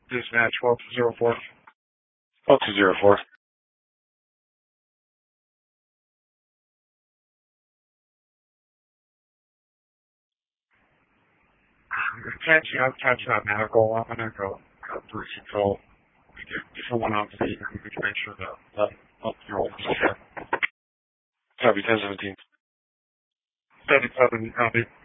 Dispatch 1204. 1204. I'm catching up medical. I'm gonna go through control. If you want to see, we can make sure that you're all okay. Copy 1017. 37, copy.